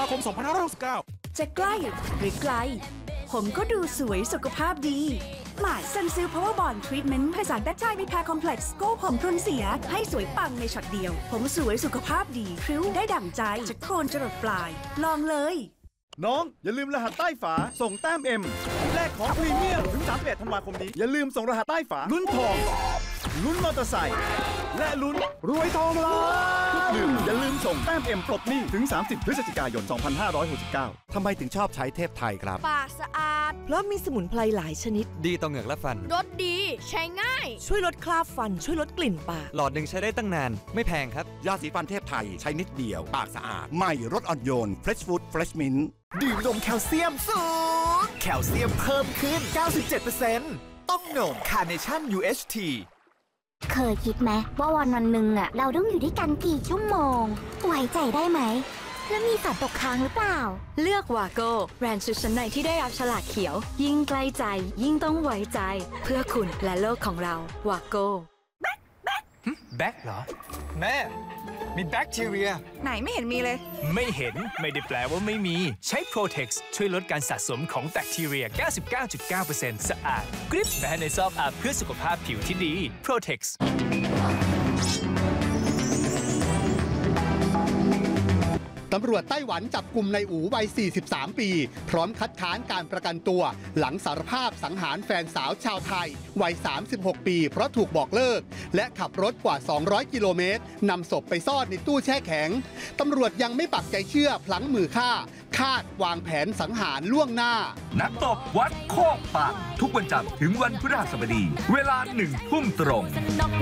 าคม 2569 จะใกล้หรือไกลผมก็ดูสวยสุขภาพดีหมาซันซิลพาวเวอร์บอนด์ทรีทเมนต์ผสานดัชชัยมีแพรคอมเพล็กซ์โก้ผมทนเสียให้สวยปังในช็อตเดียวผมสวยสุขภาพดีพริ้วได้ดั่งใจจากโคนจรดปลายลองเลยน้องอย่าลืมรหัสใต้ฝาส่งแต้ม M แลกของพรีเมียมถึง31ธันวาคมนี้อย่าลืมส่งรหัสใต้ฝาลุ้นทองลุ้นมอเตอร์ไซค์และลุ้นรวยทองล้านทุกเดือนอย่าลืมส่งแต้ม M ปลดหนี้ถึง30พฤศจิกายน 2569 ทำไมถึงชอบใช้เทพไทยครับปากสะอาดเพราะมีสมุนไพรหลายชนิดดีต่อเหงือกและฟันรสดีใช้ง่ายช่วยลดคราบฟันช่วยลดกลิ่นปากหลอดหนึ่งใช้ได้ตั้งนานไม่แพงครับยาสีฟันเทพไทยใช้นิดเดียวปากสะอาดใหม่รสอ่อนโยน Fresh Food Fresh Mint ดื่มนมแคลเซียมสูงแคลเซียมเพิ่มขึ้น 97% ต้องนม Carnation UHT เคยคิดไหมว่าวันหนึ่งอะเราต้องอยู่ด้วยกันกี่ชั่วโมงไว้ใจได้ไหมแล้วมีสัตว์ตกค้างหรือเปล่าเลือกวาโก้แบรนด์ชุดชั้นในที่ได้รับฉลากเขียวยิ่งใกล้ใจยิ่งต้องไว้ใจเพื่อคุณและโลกของเราวาโก้แบคเหรอแม่มีแบคทีเรียไหนไม่เห็นมีเลยไม่เห็นไม่ได้แปลว่าไม่มีใช้ Protex ช่วยลดการสะสมของแบคทีเรีย 99.9% สะอาดกริบแม้ในซอกอัพเพื่อสุขภาพผิวที่ดี Protex ตำรวจไต้หวันจับกลุ่มนายอู๋วัย 43 ปี พร้อมคัดค้านการประกันตัวหลังสารภาพสังหารแฟนสาวชาวไทยวัย 36 ปีเพราะถูกบอกเลิกและขับรถกว่า 200 กิโลเมตรนำศพไปซ่อนในตู้แช่แข็งตำรวจยังไม่ปักใจเชื่อพลั้งมือฆ่าคาดวางแผนสังหารล่วงหน้านักตบวัดโคกปากทุกวันจันทร์ถึงวันพฤหัสบดีเวลา 1 ทุ่มตรง